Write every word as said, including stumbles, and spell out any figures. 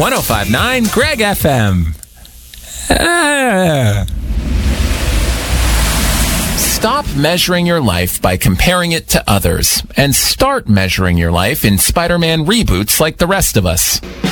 one oh five point nine Greg F M. Ah. Stop measuring your life by comparing it to others and start measuring your life in Spider-Man reboots like the rest of us.